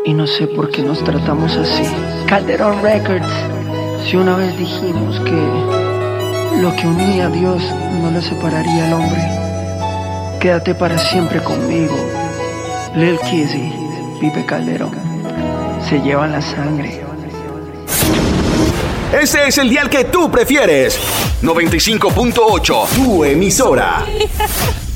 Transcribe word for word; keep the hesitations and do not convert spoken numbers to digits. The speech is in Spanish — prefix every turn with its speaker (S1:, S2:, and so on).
S1: Y no sé por qué nos tratamos así. Calderón Records. Si una vez dijimos que lo que unía a Dios no lo separaría al hombre. Quédate para siempre conmigo. Lil Kizzy, Pipe Calderón. Se llevan la sangre.
S2: Ese es el dial que tú prefieres. noventa y cinco punto ocho, tu emisora.